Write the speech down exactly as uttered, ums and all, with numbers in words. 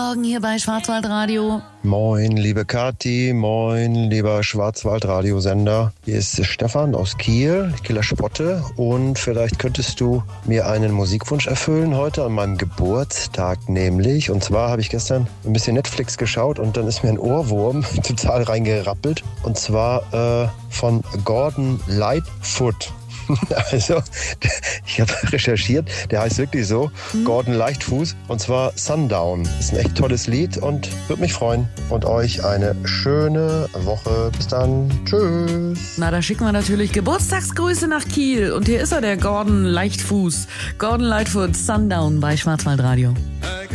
Morgen hier bei Schwarzwaldradio. Moin, liebe Kathi, moin, lieber Schwarzwaldradiosender. Hier ist Stefan aus Kiel, Kieler Spotte. Und vielleicht könntest du mir einen Musikwunsch erfüllen heute an meinem Geburtstag nämlich. Und zwar habe ich gestern ein bisschen Netflix geschaut und dann ist mir ein Ohrwurm total reingerappelt. Und zwar äh, von Gordon Lightfoot. Also, ich habe recherchiert, der heißt wirklich so, hm. Gordon Leichtfuß, und zwar Sundown. Ist ein echt tolles Lied und würde mich freuen. Und euch eine schöne Woche. Bis dann. Tschüss. Na, da schicken wir natürlich Geburtstagsgrüße nach Kiel. Und hier ist er, der Gordon Leichtfuß. Gordon Lightfoot, Sundown bei Schwarzwaldradio.